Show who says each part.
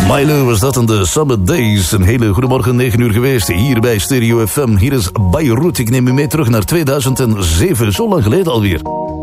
Speaker 1: Milo was dat in de Summer Days. Een hele goede morgen, 9 uur geweest. Hier bij Stereo FM. Hier is Beirut. Ik neem u mee terug naar 2007. Zo lang geleden alweer.